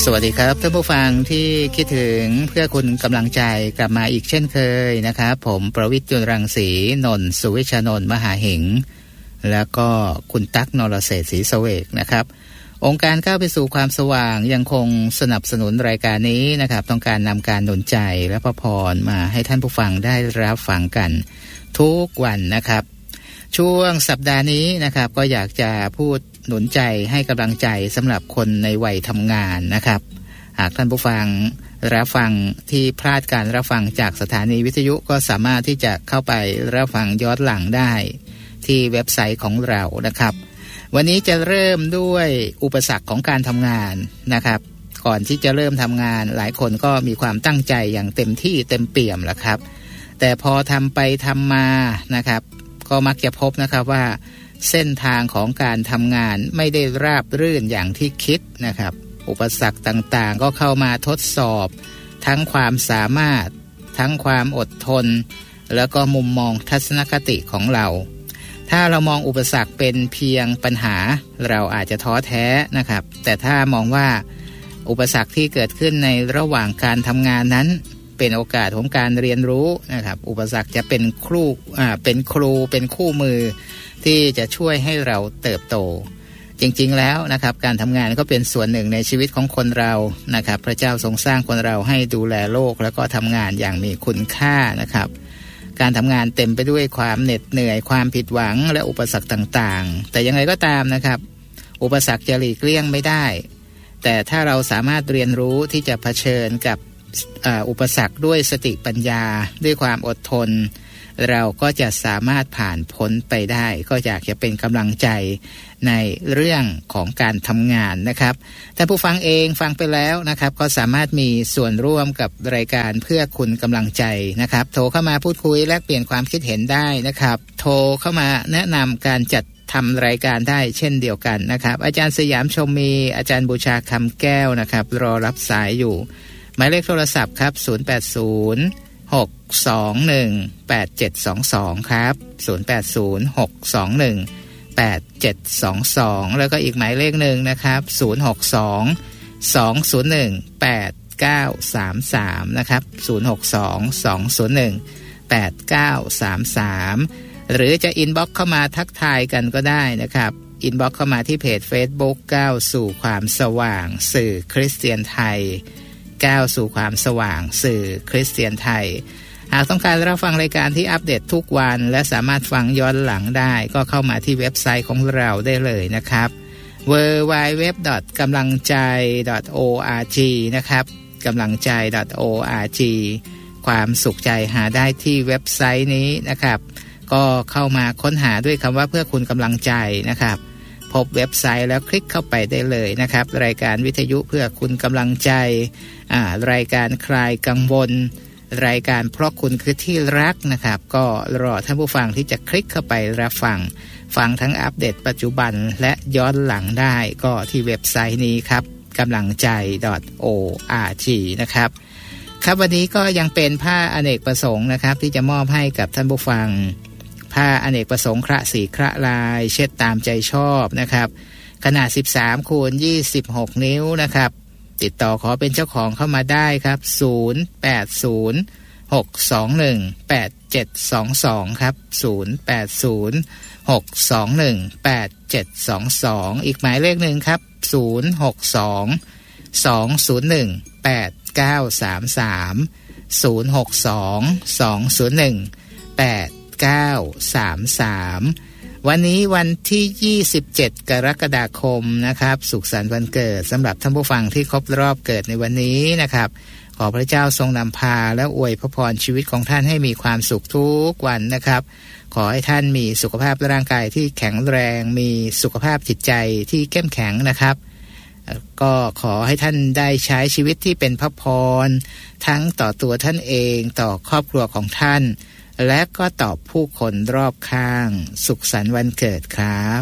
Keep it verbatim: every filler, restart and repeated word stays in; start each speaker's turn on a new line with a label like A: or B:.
A: วัสดีครับท่านผู้ฟังที่คิดถึงเพื่อคุณกำลังใจกลับมาอีกเช่นเคยนะครับผมประวิตร จุลรังสีนนท์สุวิชานนท์มหาหิงแล้วก็คุณตั๊กนรเศรษฐ์ศรีเสวกนะครับองค์การก้าวไปสู่ความสว่างยังคงสนับสนุนรายการนี้นะครับต้องการนำการหนุนใจและพระพรมาให้ท่านผู้ฟังได้รับฟังกันทุกวันนะครับช่วงสัปดาห์นี้นะครับก็อยากจะพูดหนุนใจให้กำลังใจสำหรับคนในวัยทำงานนะครับหากท่านผู้ฟังรับฟังที่พลาดการรับฟังจากสถานีวิทยุก็สามารถที่จะเข้าไปรับฟังย้อนหลังได้ที่เว็บไซต์ของเรานะครับวันนี้จะเริ่มด้วยอุปสรรคของการทำงานนะครับก่อนที่จะเริ่มทำงานหลายคนก็มีความตั้งใจอย่างเต็มที่เต็มเปี่ยมแล้วครับแต่พอทำไปทำมานะครับก็มักจะพบนะครับว่าเส้นทางของการทำงานไม่ได้ราบรื่นอย่างที่คิดนะครับอุปสรรคต่างๆก็เข้ามาทดสอบทั้งความสามารถทั้งความอดทนแล้วก็มุมมองทัศนคติของเราถ้าเรามองอุปสรรคเป็นเพียงปัญหาเราอาจจะท้อแท้นะครับแต่ถ้ามองว่าอุปสรรคที่เกิดขึ้นในระหว่างการทำงานนั้นเป็นโอกาสของการเรียนรู้นะครับอุปสรรคจะเป็นครูอ่าเป็นครูเป็นคู่มือที่จะช่วยให้เราเติบโตจริงๆแล้วนะครับการทำงานก็เป็นส่วนหนึ่งในชีวิตของคนเรานะครับพระเจ้าทรงสร้างคนเราให้ดูแลโลกแล้วก็ทำงานอย่างมีคุณค่านะครับการทำงานเต็มไปด้วยความเหน็ดเหนื่อยความผิดหวังและอุปสรรคต่างๆแต่ยังไงก็ตามนะครับอุปสรรคจะหลีกเลี่ยงไม่ได้แต่ถ้าเราสามารถเรียนรู้ที่จะเผชิญกับอุปสรรคด้วยสติปัญญาด้วยความอดทนเราก็จะสามารถผ่านพ้นไปได้ก็อยากจะเป็นกำลังใจในเรื่องของการทำงานนะครับท่านผู้ฟังเองฟังไปแล้วนะครับก็สามารถมีส่วนร่วมกับรายการเพื่อคุณกำลังใจนะครับโทรเข้ามาพูดคุยแลกเปลี่ยนความคิดเห็นได้นะครับโทรเข้ามาแนะนำการจัดทำรายการได้เช่นเดียวกันนะครับอาจารย์สยามชมมีอาจารย์บูชาคำแก้วนะครับรอรับสายอยู่หมายเลขโทรศัพท์ครับศูนย์ แปด ศูนย์ หก สอง หนึ่ง แปด เจ็ด สอง สองครับศูนย์ แปด ศูนย์ หก สอง หนึ่ง แปด เจ็ด สอง สองแล้วก็อีกหมายเลขหนึ่งนะครับศูนย์ หก สอง สอง ศูนย์ หนึ่ง แปด เก้า สาม สามนะครับศูนย์ หก สอง สอง ศูนย์ หนึ่ง แปด เก้า สาม สามหรือจะอินบ็อกซ์เข้ามาทักทายกันก็ได้นะครับอินบ็อกซ์เข้ามาที่เพจ Facebook ก้าวสู่ความสว่างสื่อคริสเตียนไทยก้าวสู่ความสว่างสื่อคริสเตียนไทยหากต้องการรับฟังรายการที่อัปเดตทุกวันและสามารถฟังย้อนหลังได้ก็เข้ามาที่เว็บไซต์ของเราได้เลยนะครับ ดับเบิลยู ดับเบิลยู ดับเบิลยู ดอท กำลังใจ ดอท โอ อาร์ จี นะครับกำลังใจ ดอท โอ อาร์ จี ความสุขใจหาได้ที่เว็บไซต์นี้นะครับก็เข้ามาค้นหาด้วยคำว่าเพื่อคุณกำลังใจนะครับพบเว็บไซต์แล้วคลิกเข้าไปได้เลยนะครับรายการวิทยุเพื่อคุณกำลังใจอ่ารายการคลายกังวลรายการเพราะคุณคือที่รักนะครับก็รอท่านผู้ฟังที่จะคลิกเข้าไปรับฟังฟังทั้งอัปเดตปัจจุบันและย้อนหลังได้ก็ที่เว็บไซต์นี้ครับกำลังใจ ดอท โอ อาร์ จี นะครับครับวันนี้ก็ยังเป็นผ้าอเนกประสงค์นะครับที่จะมอบให้กับท่านผู้ฟังผ้าอเนกประสงค์คระสีคระลายเช็ดตามใจชอบนะครับขนาดสิบสามคูณยี่สิบหกนิ้วนะครับติดต่อขอเป็นเจ้าของเข้ามาได้ครับศูนย์ แปด ศูนย์ หก สอง หนึ่ง แปด เจ็ด สอง สองครับศูนย์ แปด ศูนย์ หก สอง หนึ่ง แปด เจ็ด สอง สองอีกหมายเลขหนึ่งครับศูนย์ หก สอง สอง ศูนย์ หนึ่ง แปด เก้า สาม สามศูนย์ หก สอง สอง ศูนย์ หนึ่ง แปด เก้า สาม สามวันนี้วันที่ยี่สิบเจ็ดกรกฎาคมนะครับสุขสันต์วันเกิดสำหรับท่านผู้ฟังที่ครบรอบเกิดในวันนี้นะครับขอพระเจ้าทรงนำพาและอวยพระพรชีวิตของท่านให้มีความสุขทุกวันนะครับขอให้ท่านมีสุขภาพร่างกายที่แข็งแรงมีสุขภาพจิตใจที่เข้มแข็งนะครับก็ขอให้ท่านได้ใช้ชีวิตที่เป็นพระพรทั้งต่อตัวท่านเองต่อครอบครัวของท่านและก็ต่อผู้คนรอบข้างสุขสันต์วันเกิดครับ